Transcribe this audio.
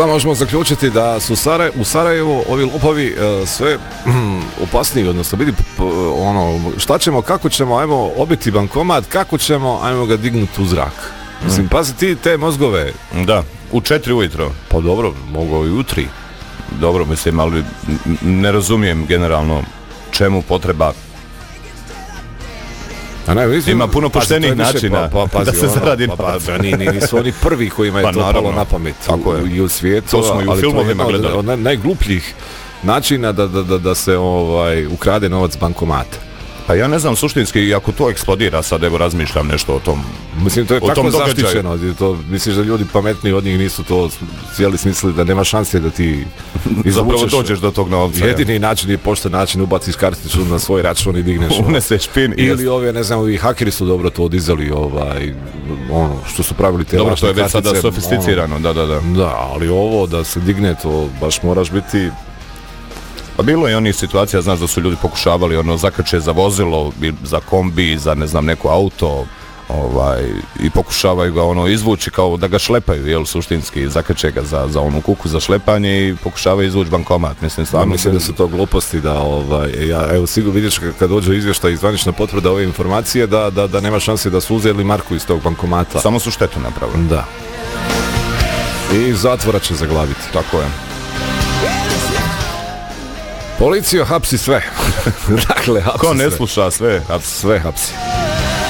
Šta možemo zaključiti da su u Sarajevu ovi lopovi sve opasniji, odnosno vidi šta ćemo, kako ćemo, ajmo obiti bankomat, kako ćemo, ajmo ga dignuti u zrak. Mislim, pazi ti te mozgove. Da, u 4 ujutro. Pa dobro, mogu i u 3. Dobro, mislim, ali ne razumijem generalno čemu potreba. Ima puno poštenih načina da se zaradi novac. Nisu oni prvi kojima je to palo na pamet i u svijetu. To smo i u filmovima gledali. Od najglupljih načina da se ukrade novac bankomata. Pa ja ne znam suštinski, ako to eksplodira, sad evo razmišljam nešto o tom. Mislim, to je tako zaštićeno. Misliš da ljudi pametniji od njih nisu to cijeli smislili, da nema šanse da ti izvučeš. Zapravo dođeš do tog novca. Jedini način je pošten način, ubaciš karticu na svoj račun i digneš. Uneseš pin. Ili ove, ne znam, ovi hakeri su dobro to dizali, što su pravili te dobro, to je već sada sofisticirano, da. Da, ali ovo da se digne, to baš moraš biti... Pa bilo je onih situacija, znaš, da su ljudi pokušavali zakače za vozilo, za kombi, za ne znam neko auto, i pokušavaju ga izvući kao da ga šlepaju, jel, suštinski zakače ga za onu kuku za šlepanje i pokušavaju izvući bankomat. Mislim da su to gluposti evo sigurno vidiš kad dođe izvještaj i zvanična potvrda ove informacije da nema šanse da su uzeli marku iz tog bankomata. Samo su štetu napravili. Da. I zatvora će zaglaviti. Tako je. Policija hapsi sve. Dakle, hapsi ko ne sluša sve hapsi. Sve hapsi.